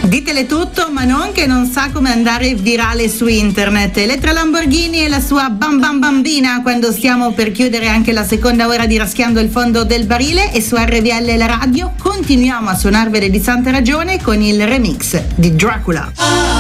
Ditele tutto, ma non che non sa come andare virale su internet. Elettra Lamborghini e la sua Bam Bam Bambina, quando stiamo per chiudere anche la seconda ora di Raschiando il fondo del barile, e su RVL la radio continuiamo a suonarvele di santa ragione con il remix di Dracula.